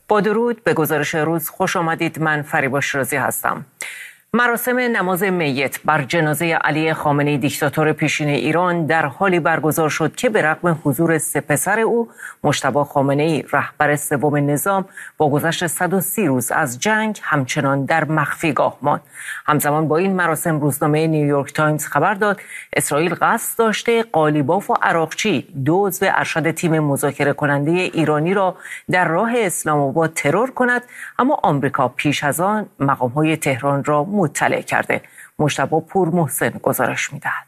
با درود به گزارش روز خوش آمدید. من فریبا شیرازی هستم. مراسم نماز میت بر جنازه علی خامنه‌ای دیکتاتور پیشین ایران در حالی برگزار شد که به رغم حضور سه پسر او، مجتبی خامنه‌ای رهبر سوم نظام با گذشت 130 روز از جنگ همچنان در مخفیگاه ماند. همزمان با این مراسم روزنامه نیویورک تایمز خبر داد اسرائیل قصد داشته قالیباف و عراقچی، دو عضو ارشد تیم مذاکره کننده ایرانی را در راه اسلام آباد ترور کند، اما آمریکا پیش از آن مقام‌های تهران را مطلع کرده. مجتبی پورمحسن گزارش می‌دهد.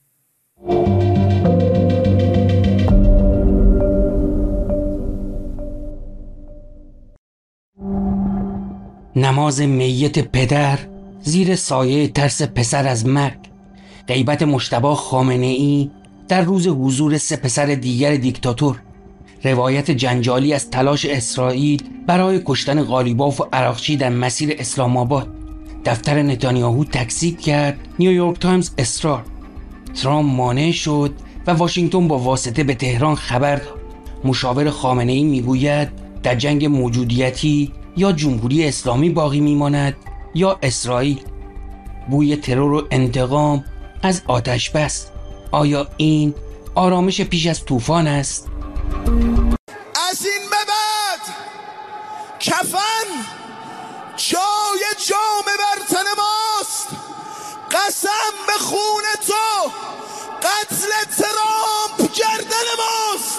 نماز میت پدر زیر سایه ترس پسر از مرگ، غیبت مجتبی خامنه‌ای در روز حضور سه پسر دیگر دیکتاتور، روایت جنجالی از تلاش اسرائیل برای کشتن قالیباف و عراقچی در مسیر اسلام آباد. دفتر نتانیاهو تکذیب کرد، نیویورک تایمز اصرار، ترامپ مانع شد و واشنگتن با واسطه به تهران خبر داد. مشاور خامنه‌ای میگوید در جنگ موجودیتی یا جمهوری اسلامی باقی میماند یا اسرائیل. بوی ترور و انتقام از آتش بس. آیا این آرامش پیش از طوفان است؟ از این به بعد کفن جای جام بر تن ماست. قسم به خون تو قتل ترامپ گردن ماست.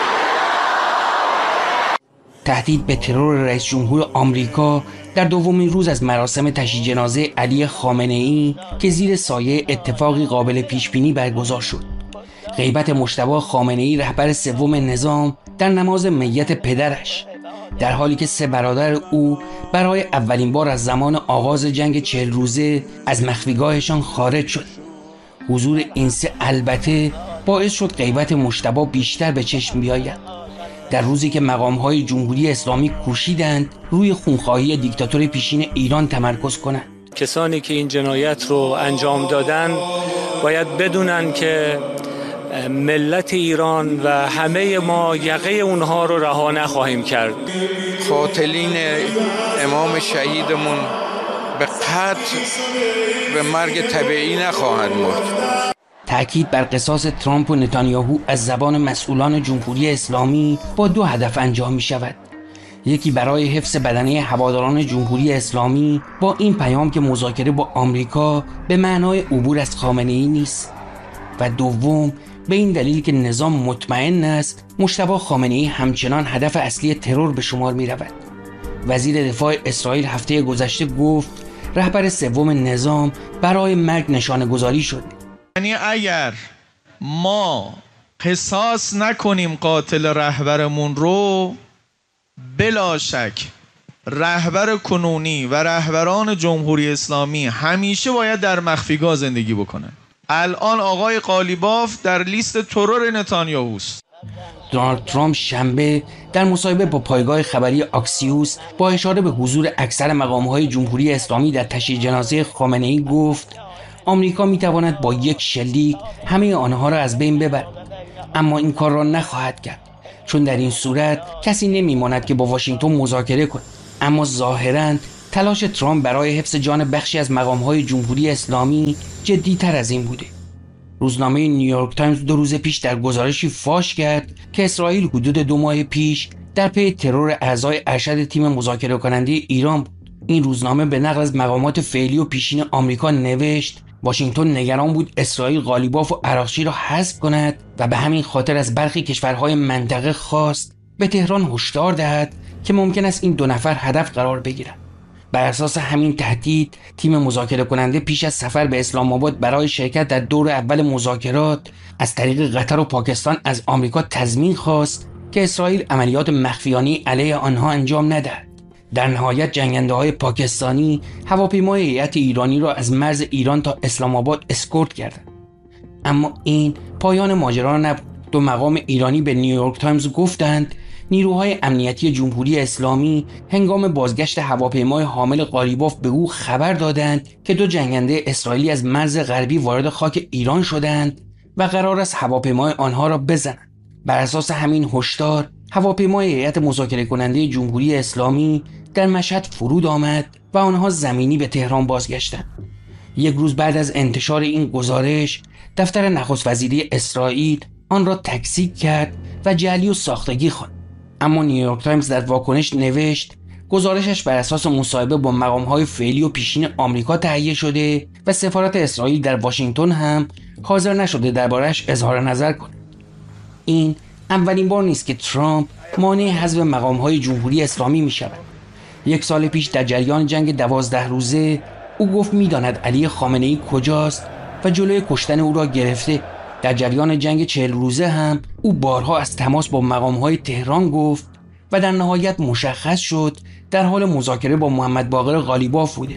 تهدید به ترور رئیس جمهور آمریکا در دومین روز از مراسم تشییع جنازه علی خامنه‌ای که زیر سایه اتفاقی قابل پیش بینی برگزار شد. غیبت مجتبی خامنه‌ای رهبر سوم نظام در نماز میت پدرش، در حالی که سه برادر او برای اولین بار از زمان آغاز جنگ 40 روزه از مخفیگاهشان خارج شد. حضور این سه البته باعث شد غیبت مجتبی بیشتر به چشم بیاید، در روزی که مقام‌های جمهوری اسلامی کوشیدند روی خونخواهی دیکتاتور پیشین ایران تمرکز کنند. کسانی که این جنایت رو انجام دادن باید بدونن که ملت ایران و همه ما یقه اونها رو رها نخواهیم کرد. قاتلین امام شهیدمون به قتل به مرگ طبیعی نخواهند مرد. تأکید بر قصاص ترامپ و نتانیاهو از زبان مسئولان جمهوری اسلامی با دو هدف انجام می شود. یکی برای حفظ بدنه هواداران جمهوری اسلامی با این پیام که مذاکره با آمریکا به معنای عبور از خامنه‌ای نیست، و دوم به این دلیل که نظام مطمئن است مجتبی خامنه‌ای همچنان هدف اصلی ترور به شمار می رود. وزیر دفاع اسرائیل هفته گذشته گفت رهبر سوم نظام برای مرگ نشانه گذاری شد. یعنی اگر ما قصاص نکنیم قاتل رهبرمون رو، بلا شک رهبر کنونی و رهبران جمهوری اسلامی همیشه باید در مخفیگاه زندگی بکنن. الان آقای قالیباف در لیست ترور نتانیاهوست. دونالد ترامپ شنبه در مصاحبه با پایگاه خبری آکسیوس با اشاره به حضور اکثر مقام‌های جمهوری اسلامی در تشییع جنازه خامنه‌ای گفت آمریکا می‌تواند با یک شلیک همه آنها را از بین ببرد، اما این کار را نخواهد کرد، چون در این صورت کسی نمی‌ماند که با واشنگتن مذاکره کند. اما ظاهراً تلاش ترامپ برای حفظ جان بخشی از مقام‌های جمهوری اسلامی جدی‌تر از این بوده. روزنامه نیویورک تایمز 2 روز پیش در گزارشی فاش کرد که اسرائیل حدود 2 ماه پیش در پی ترور اعضای ارشد تیم مذاکره کننده ایران بود. این روزنامه به نقل از مقامات فعلی و پیشین آمریکا نوشت واشنگتن نگران بود اسرائیل قالیباف و عراقچی را حذف کند و به همین خاطر از برخی کشورهای منطقه خواست به تهران هشدار دهد که ممکن است این 2 نفر هدف قرار بگیرند. بر اساس همین تهدید تیم مذاکره کننده پیش از سفر به اسلام آباد برای شرکت در دور اول مذاکرات از طریق قطر و پاکستان از آمریکا تضمین خواست که اسرائیل عملیات مخفیانه علیه آنها انجام ندهد. در نهایت جنگنده‌های پاکستانی هواپیمای هیئت ایرانی را از مرز ایران تا اسلام آباد اسکورت کردند. اما این پایان ماجرا نبود. 2 مقام ایرانی به نیویورک تایمز گفتند نیروهای امنیتی جمهوری اسلامی هنگام بازگشت هواپیمای حامل قالیباف به او خبر دادند که 2 جنگنده اسرائیلی از مرز غربی وارد خاک ایران شدند و قرار است هواپیمای آنها را بزنند. بر اساس همین هشدار هواپیمای هیئت مذاکره کننده جمهوری اسلامی در مشهد فرود آمد و آنها زمینی به تهران بازگشتند. یک روز بعد از انتشار این گزارش، دفتر نخست وزیری اسرائیل آن را تکذیب کرد و جعلی و ساختگی خواند. اما نیویورک تایمز در واکنش نوشت گزارشش بر اساس مصاحبه با مقام‌های فعلی و پیشین آمریکا تهیه شده و سفارت اسرائیل در واشنگتن هم حاضر نشده درباره‌اش اظهار نظر کند. این اولین بار نیست که ترامپ مانع حذف مقام‌های جمهوری اسلامی می‌شود. 1 سال پیش در جریان جنگ 12 روزه او گفت می‌داند علی خامنه‌ای کجاست و جلوی کشتن او را گرفته. در جریان جنگ 40 روزه هم او بارها از تماس با مقام‌های تهران گفت و در نهایت مشخص شد در حال مذاکره با محمد باقر غالیباف بوده.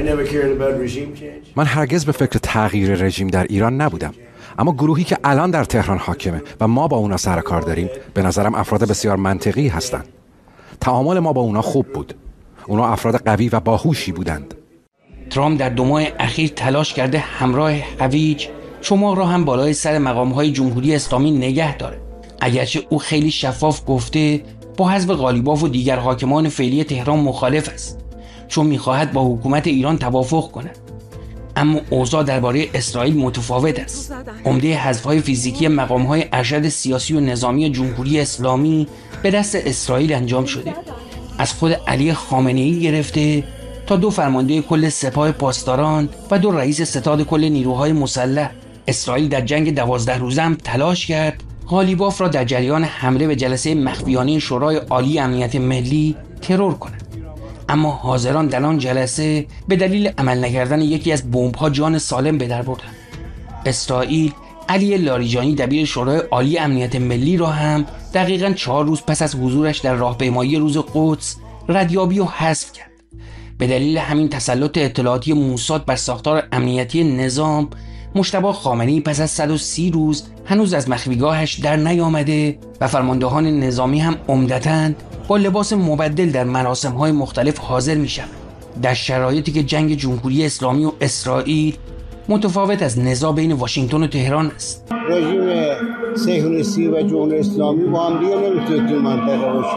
من هرگز به فکر تغییر رژیم در ایران نبودم، اما گروهی که الان در تهران حاکمه و ما با اونا سر کار داریم به نظرم افراد بسیار منطقی هستند. تعامل ما با اونا خوب بود. اونا افراد قوی و باهوشی بودند. ترامپ در 2 ماه اخیر تلاش کرده همراه هویج شما را هم بالای سر مقام‌های جمهوری اسلامی نگه داره. اگرچه او خیلی شفاف گفته با حذف غالیباف و دیگر حاکمان فعلی تهران مخالف است، چون می‌خواهد با حکومت ایران توافق کند. اما اوضاع درباره اسرائیل متفاوت است. عمده حذف‌های فیزیکی مقام‌های ارشد سیاسی و نظامی جمهوری اسلامی به دست اسرائیل انجام شده. از خود علی خامنه‌ای گرفته تا 2 فرمانده کل سپاه پاسداران و 2 رئیس ستاد کل نیروهای مسلح. اسرائیل در جنگ 12 روزه هم تلاش کرد غالیباف را در جریان حمله به جلسه مخفیانه شورای عالی امنیت ملی ترور کند، اما حاضران در آن جلسه به دلیل عمل نکردن یکی از بمب‌ها جان سالم به در بردند. اسرائیل علی لاریجانی دبیر شورای عالی امنیت ملی را هم دقیقاً 4 روز پس از حضورش در راهپیمایی روز قدس ردیابی و حذف کرد. به دلیل همین تسلط اطلاعاتی موساد بر ساختار امنیتی نظام، مجتبی خامنه‌ای پس از 130 روز هنوز از مخفیگاهش در نیامده و فرماندهان نظامی هم عمدتاً با لباس مبدل در مراسم‌های مختلف حاضر می‌شوند. در شرایطی که جنگ جمهوری اسلامی و اسرائیل متفاوت از نزاع بین واشنگتن و تهران است. رژیم صهیونیستی و جمهوری اسلامی با هم دیگه نمیتونه تو منطقه باشه.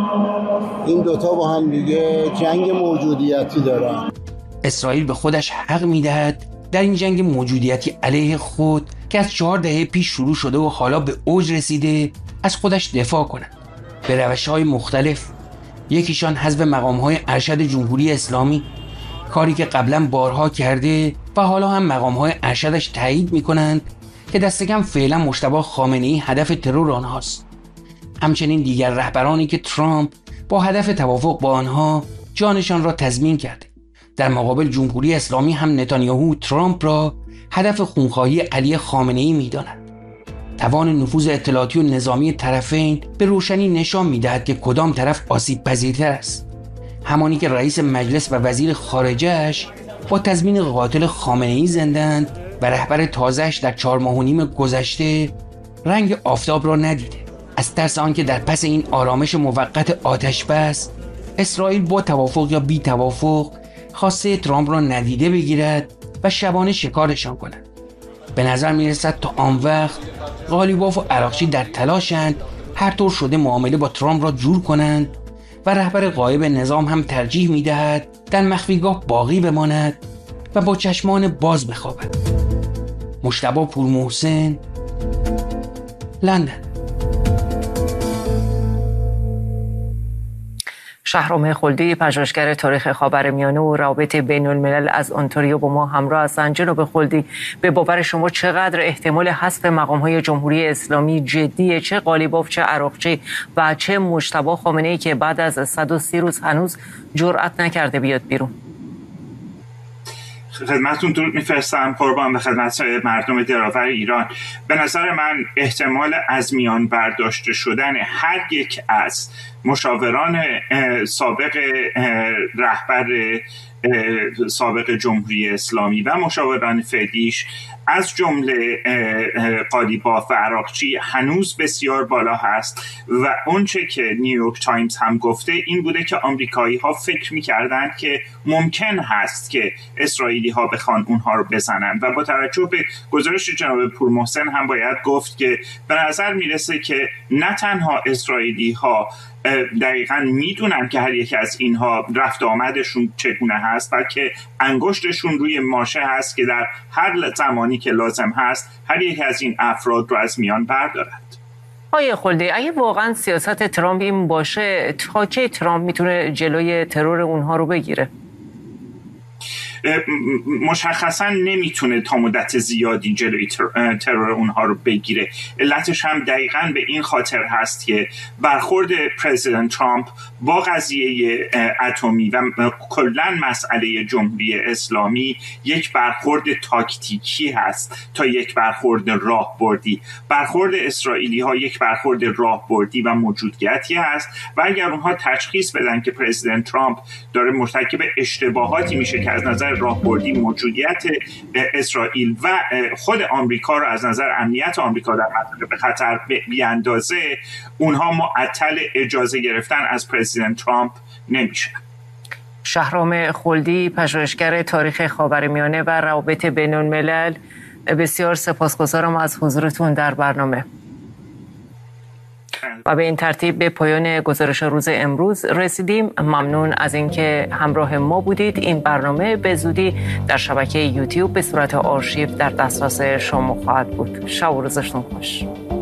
این دوتا با هم دیگه جنگ موجودیتی دارن. اسرائیل به خودش حق میدهد در این جنگ موجودیتی علیه خود که از 4 دهه پیش شروع شده و حالا به اوج رسیده از خودش دفاع کند به روش‌های مختلف. یکیشان حذف مقام‌های ارشد جمهوری اسلامی، کاری که قبلا بارها کرده و حالا هم مقام‌های ارشدش تایید می‌کنند که دست کم فعلا مجتبی خامنه‌ای هدف ترور آنهاست. همچنین دیگر رهبرانی که ترامپ با هدف توافق با آنها جانشان را تضمین کرده. در مقابل جمهوری اسلامی هم نتانیاهو ترامپ را هدف خونخواهی علی خامنه‌ای می‌داند. توان نفوذ اطلاعاتی و نظامی طرفین به روشنی نشان می‌دهد که کدام طرف آسیب پذیرتر است. همانی که رئیس مجلس و وزیر خارجه‌اش با تضمین قاتل خامنه‌ای زندند و رهبر تازه‌اش در 4 ماه و نیم گذشته رنگ آفتاب را ندیده. از ترس آنکه در پس این آرامش موقت آتش بس اسرائیل با توافق یا بی توافق خواسته ترامپ را ندیده بگیرد و شبانه شکارشان کند. به نظر میرسد تا آن وقت غالیباف و عراقچی در تلاشند هر طور شده معامله با ترامپ را جور کنند و رهبر غایب نظام هم ترجیح میدهد در مخفیگاه باقی بماند و با چشمان باز بخوابد. مجتبی پورمحسن، لندن. شهرام خلدی، پژوهشگر تاریخ خاورمیانه و روابط بین الملل از اونتاریو با ما همراه هستند. جناب خلدی، به باور شما چقدر احتمال حذف مقام‌های جمهوری اسلامی جدیه، چه غالیباف، چه عراقچی و چه مجتبی خامنه‌ای که بعد از 130 روز هنوز جرأت نکرده بیاد بیرون؟ خدمتتون درود میفرستم قربان به خدمت مردم دلاور ایران. به نظر من احتمال از میان برداشته شدن هر یک از مشاوران سابق رهبر سابق جمهوری اسلامی و مشاوران فعلیش از جمله قالیباف و عراقچی هنوز بسیار بالا هست و اونچه که نیویورک تایمز هم گفته این بوده که آمریکایی ها فکر می‌کردند که ممکن هست که اسرائیلی ها بخوان اونها رو بزنن و با توجه به گزارش جناب پورمحسن هم باید گفت که به نظر میرسه که نه تنها اسرائیلی ها دقیقاً میدونن که هر یکی از اینها رفت آمدشون چگونه هست، بلکه انگشتشون روی ماشه هست که در هر زمانی که لازم هست هر یک از این افراد رو از میان بردارد. آقای خلدی، اگه واقعاً سیاست ترامپ این باشه، تا کی ترامپ میتونه جلوی ترور اونها رو بگیره؟ مشخصا نمیتونه تا مدت زیادی جلوی ترور اونها رو بگیره. علتش هم دقیقاً به این خاطر هست که برخورد پرزیدنت ترامپ با قضیه اتمی و کلاً مسئله جمهوری اسلامی یک برخورد تاکتیکی هست تا یک برخورد راهبردی. برخورد اسرائیلی ها یک برخورد راهبردی و موجودیتی هست و اگر اونها تشخیص بدن که پرزیدنت ترامپ داره مرتکب اشتباهاتی میشه که از نظر راهبردی موجودیت اسرائیل و خود آمریکا رو از نظر امنیت آمریکا در منطقه به خطر بیاندازه، اونها معطل اجازه گرفتن از پرزیدنت ترامپ نمیشن. شهرام خلدی، پژوهشگر تاریخ خاورمیانه و روابط بین‌الملل، بسیار سپاسگزارم از حضورتون در برنامه. و به این ترتیب به پایان گزارش روز امروز رسیدیم. ممنون از اینکه همراه ما بودید. این برنامه به زودی در شبکه یوتیوب به صورت آرشیو در دسترس شما خواهد بود. شب و روزتون خوش.